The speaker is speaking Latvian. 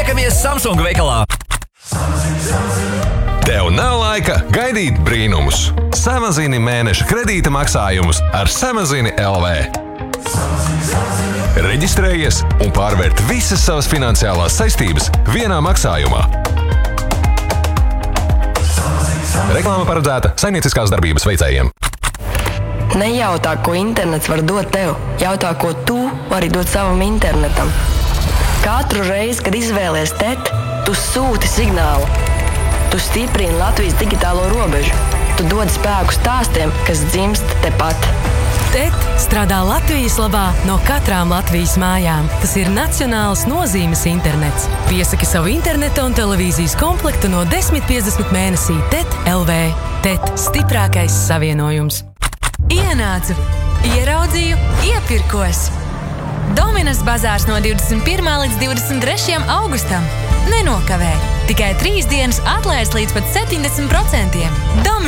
Tiekamies Samsung veikalā! Tev nav laika gaidīt brīnumus. Samazini mēneša kredīta maksājumus ar Samazini LV. Reģistrējies un pārvērt visas savas finansiālās saistības vienā maksājumā. Reklāma paredzēta saimnieciskās darbības veicējiem. Nejautā, ko internets var dot tev. Jautā, ko tu vari dot savam internetam. Katru reizi, kad izvēlies TET, tu sūti signālu. Tu stiprini Latvijas digitālo robežu. Tu dod spēku stāstiem, kas dzimst tepat. TET strādā Latvijas labā no katrām Latvijas mājām. Tas ir nacionāls nozīmes internets. Piesaki savu interneta un televīzijas komplektu no 10,50 mēnesī TET LV. TET – stiprākais savienojums. Ienācu, ieraudzīju, iepirkos. Dominas bazārs no 21. līdz 23. augustam. Nenokavē. Tikai 3 dienas atlaides līdz pat 70%.